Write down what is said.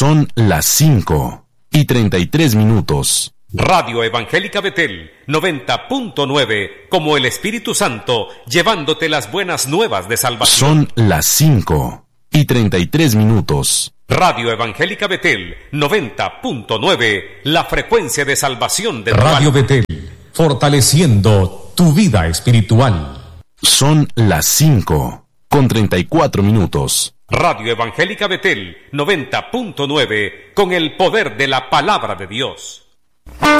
Son las 5:33. Radio Evangélica Betel 90.9, como el Espíritu Santo, llevándote las buenas nuevas de salvación. Son las 5:33. Radio Evangélica Betel 90.9, la frecuencia de salvación de Radio Betel, fortaleciendo tu vida espiritual. Son las 5:34. Radio Evangélica Betel 90.9, con el poder de la palabra de Dios.